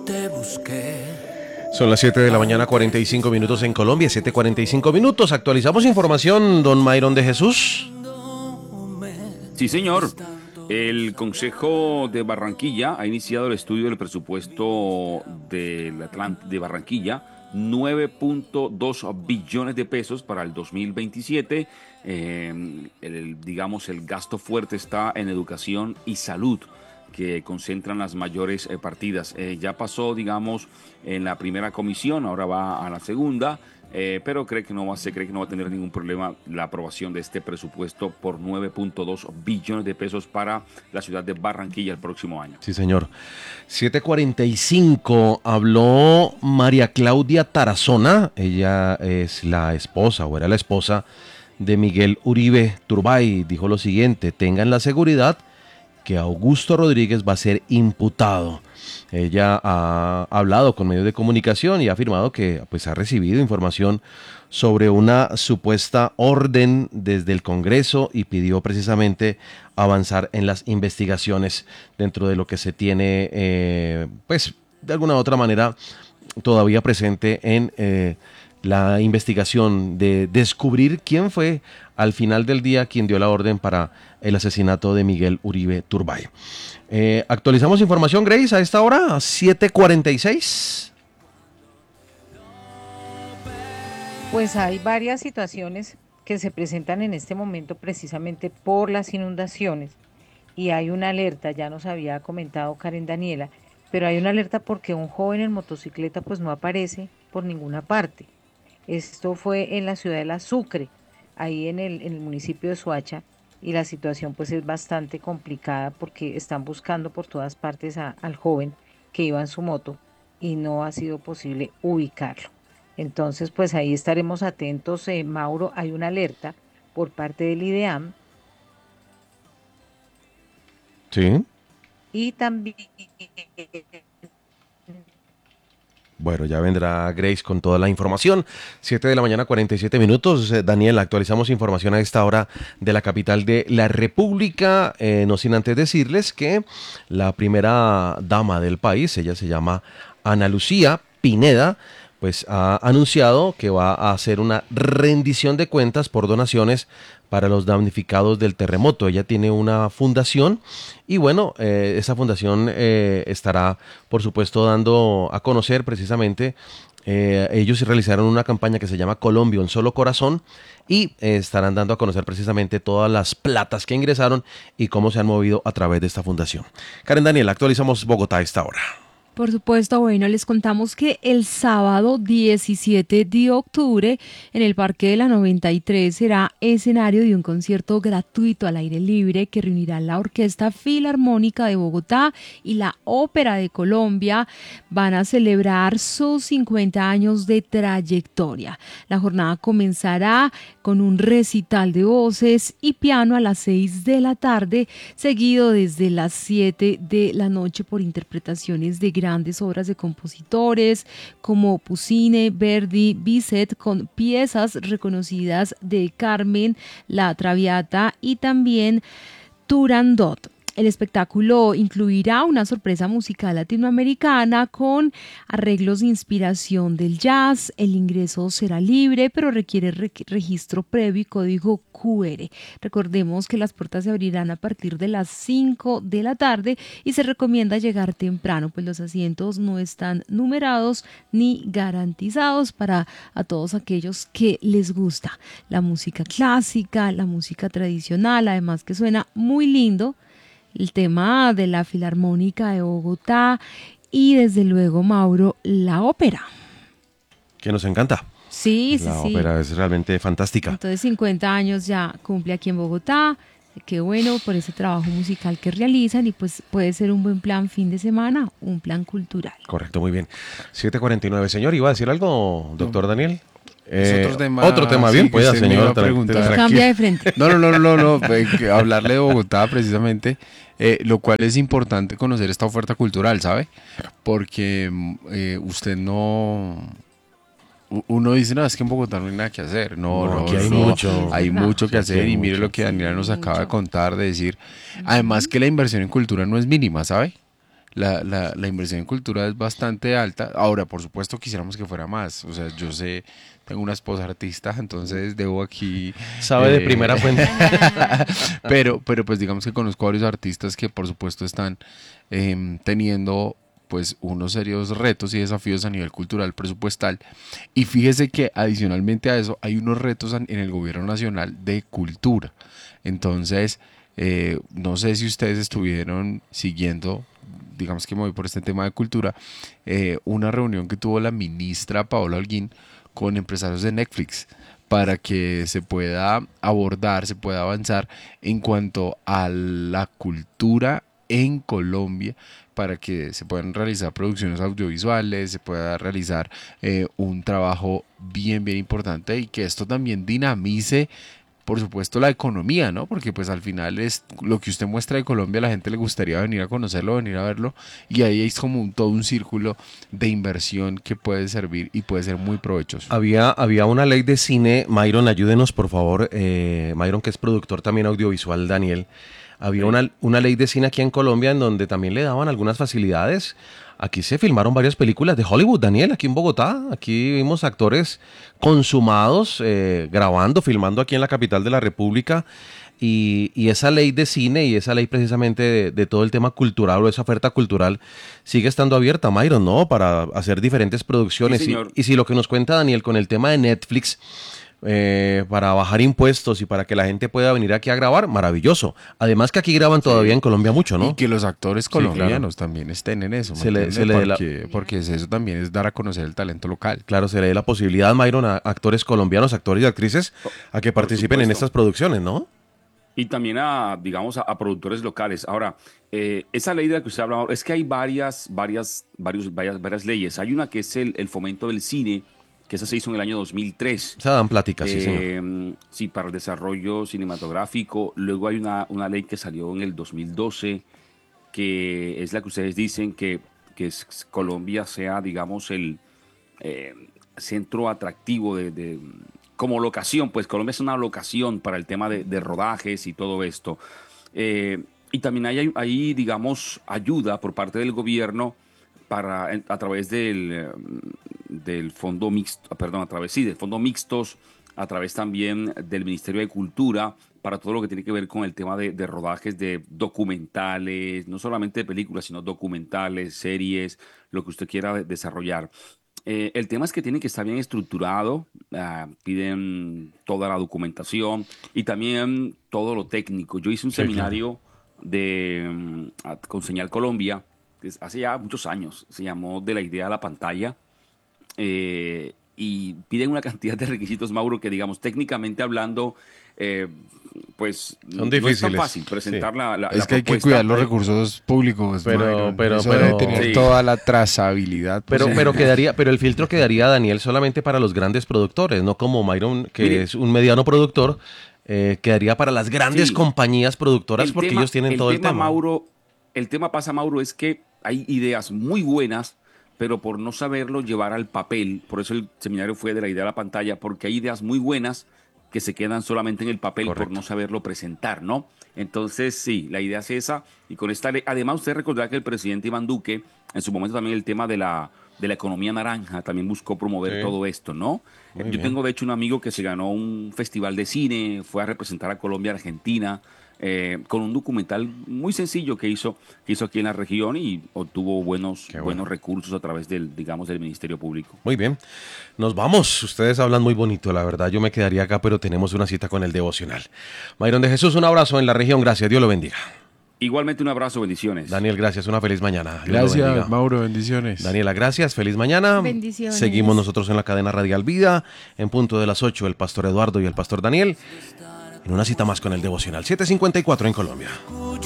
te busqué. Son las 7 de la mañana, 45 minutos en Colombia, 7:45 minutos. Actualizamos información, don Myron de Jesús. Sí, señor. El Consejo de Barranquilla ha iniciado el estudio del presupuesto de Barranquilla, 9.2 billones de pesos para el 2027. El gasto fuerte está en educación y salud, que concentran las mayores partidas. Ya pasó, en la primera comisión, ahora va a la segunda, pero se cree que no va a tener ningún problema la aprobación de este presupuesto por 9.2 billones de pesos para la ciudad de Barranquilla el próximo año. Sí, señor. 7:45, habló María Claudia Tarazona. Ella es la esposa, o era la esposa, de Miguel Uribe Turbay. Dijo lo siguiente: tengan la seguridad que Augusto Rodríguez va a ser imputado. Ella ha hablado con medios de comunicación y ha afirmado que ha recibido información sobre una supuesta orden desde el Congreso y pidió precisamente avanzar en las investigaciones dentro de lo que se tiene, de alguna u otra manera, todavía presente en la investigación de descubrir quién fue al final del día quien dio la orden para el asesinato de Miguel Uribe Turbay. Actualizamos información, Grace, a esta hora, a 7:46. Pues hay varias situaciones que se presentan en este momento precisamente por las inundaciones y hay una alerta, ya nos había comentado Karen Daniela, pero hay una alerta porque un joven en motocicleta pues no aparece por ninguna parte. Esto fue en la ciudad de La Sucre, ahí en el municipio de Soacha, y la situación pues es bastante complicada porque están buscando por todas partes al joven que iba en su moto y no ha sido posible ubicarlo. Entonces pues ahí estaremos atentos, Mauro. Hay una alerta por parte del IDEAM. Sí. Y también... Bueno, ya vendrá Grace con toda la información. 7 de la mañana, 47 minutos. Daniel, actualizamos información a esta hora de la capital de la República. No sin antes decirles que la primera dama del país, ella se llama Ana Lucía Pineda, pues ha anunciado que va a hacer una rendición de cuentas por donaciones para los damnificados del terremoto. Ella tiene una fundación y bueno, esa fundación estará, por supuesto, dando a conocer precisamente, ellos realizaron una campaña que se llama Colombia, un solo corazón, y estarán dando a conocer precisamente todas las platas que ingresaron y cómo se han movido a través de esta fundación. Karen Daniel, actualizamos Bogotá a esta hora. Por supuesto, bueno, les contamos que el sábado 17 de octubre en el Parque de la 93 será escenario de un concierto gratuito al aire libre que reunirá la Orquesta Filarmónica de Bogotá y la Ópera de Colombia. Van a celebrar sus 50 años de trayectoria. La jornada comenzará con un recital de voces y piano a las 6 de la tarde, seguido desde las 7 de la noche por interpretaciones de grandes obras de compositores como Puccini, Verdi, Bizet, con piezas reconocidas de Carmen, La Traviata y también Turandot. El espectáculo incluirá una sorpresa musical latinoamericana con arreglos de inspiración del jazz. El ingreso será libre, pero requiere registro previo y código QR. Recordemos que las puertas se abrirán a partir de las 5 de la tarde y se recomienda llegar temprano, pues los asientos no están numerados ni garantizados para a todos aquellos que les gusta la música clásica, la música tradicional, además que suena muy lindo. El tema de la Filarmónica de Bogotá y desde luego, Mauro, la ópera. Que nos encanta. Sí. La ópera es realmente fantástica. Entonces 50 años ya cumple aquí en Bogotá. Qué bueno por ese trabajo musical que realizan y pues puede ser un buen plan fin de semana, un plan cultural. Correcto, muy bien. 7:49. Señor, ¿iba a decir algo, doctor Daniel? Otro tema, bien, sí, pueda, señor. Cambia de frente. No, hablarle de Bogotá precisamente, lo cual es importante conocer esta oferta cultural, ¿sabe? Porque usted no... Uno dice, no, es que en Bogotá no hay nada que hacer. No, aquí hay mucho que hacer, y mire mucho, lo que Daniela nos acaba de contar, de decir, además que la inversión en cultura no es mínima, ¿sabe? la inversión en cultura es bastante alta. Ahora, por supuesto, quisiéramos que fuera más. O sea, yo sé, tengo una esposa artista, entonces debo aquí... Sabe de primera fuente. pero pues digamos que conozco varios artistas que por supuesto están teniendo pues unos serios retos y desafíos a nivel cultural presupuestal, y fíjese que adicionalmente a eso hay unos retos en el gobierno nacional de cultura. Entonces no sé si ustedes estuvieron siguiendo, digamos que me voy por este tema de cultura, una reunión que tuvo la ministra Paola Holguín con empresarios de Netflix para que se pueda abordar, se pueda avanzar en cuanto a la cultura en Colombia, para que se puedan realizar producciones audiovisuales, se pueda realizar un trabajo bien importante, y que esto también dinamice, por supuesto, la economía, ¿no? Porque pues al final es lo que usted muestra de Colombia, a la gente le gustaría venir a conocerlo, venir a verlo, y ahí es como todo un círculo de inversión que puede servir y puede ser muy provechoso. Había una ley de cine, Myron, ayúdenos por favor, Myron, que es productor también audiovisual, Daniel. Había una ley de cine aquí en Colombia en donde también le daban algunas facilidades. Aquí se filmaron varias películas de Hollywood, Daniel, aquí en Bogotá. Aquí vimos actores consumados grabando, filmando aquí en la capital de la República. Y esa ley de cine y esa ley precisamente de todo el tema cultural o esa oferta cultural sigue estando abierta, Myron, ¿no? Para hacer diferentes producciones. Sí, y si lo que nos cuenta Daniel con el tema de Netflix, para bajar impuestos y para que la gente pueda venir aquí a grabar, maravilloso. Además que aquí graban todavía en Colombia mucho, ¿no? Y que los actores colombianos también estén en eso, porque eso también es dar a conocer el talento local. Claro, se le dé la posibilidad, Myron, a actores colombianos, actores y actrices, a que participen en estas producciones, ¿no? Y también digamos, a productores locales. Ahora, esa ley de la que usted hablaba, es que hay varias leyes. Hay una que es el fomento del cine, que esa se hizo en el año 2003. Se dan pláticas, sí, señor. Sí, para el desarrollo cinematográfico. Luego hay una ley que salió en el 2012, que es la que ustedes dicen que Colombia sea, digamos, el centro atractivo como locación. Pues Colombia es una locación para el tema de rodajes y todo esto. Y también hay, digamos, ayuda por parte del gobierno a través del fondo mixto, perdón, del fondo mixtos, a través también del Ministerio de Cultura, para todo lo que tiene que ver con el tema de rodajes de documentales, no solamente de películas, sino documentales, series, lo que usted quiera desarrollar. El tema es que tiene que estar bien estructurado, piden toda la documentación y también todo lo técnico. Yo hice un seminario con Señal Colombia, hace ya muchos años, se llamó De la idea a la pantalla, y piden una cantidad de requisitos, Mauro, que digamos, técnicamente hablando, pues son no es tan difíciles. fácil presentar Sí. la Es que hay que cuidar los recursos públicos, pero eso debe tener sí, toda la trazabilidad. Pero el filtro quedaría, Daniel, solamente para los grandes productores, no como Myron, que Mire, es un mediano productor, quedaría para las grandes sí, compañías productoras porque ellos tienen todo el tema. Mauro, el tema pasa, Mauro, es que hay ideas muy buenas, pero por no saberlo llevar al papel, por eso el seminario fue de la idea a la pantalla, porque hay ideas muy buenas que se quedan solamente en el papel. Correcto. Por no saberlo presentar, ¿no? Entonces, sí, la idea es esa, y con esta ley, además usted recordará que el presidente Iván Duque, en su momento también el tema de la economía naranja, también buscó promover todo esto, ¿no? Yo tengo, de hecho, un amigo que se ganó un festival de cine, fue a representar a Colombia, Argentina, con un documental muy sencillo que hizo aquí en la región, y obtuvo buenos recursos a través del Ministerio Público. Muy bien, nos vamos. Ustedes hablan muy bonito, la verdad. Yo me quedaría acá, pero tenemos una cita con el devocional. Myron de Jesús, un abrazo en la región. Gracias, Dios lo bendiga. Igualmente, un abrazo, bendiciones. Daniel, gracias, una feliz mañana. Gracias, Mauro, bendiciones. Daniela, gracias, feliz mañana. Bendiciones. Seguimos nosotros en la cadena Radial Vida, en punto de las 8, el pastor Eduardo y el pastor Daniel, en una cita más con el devocional. 7:54 en Colombia.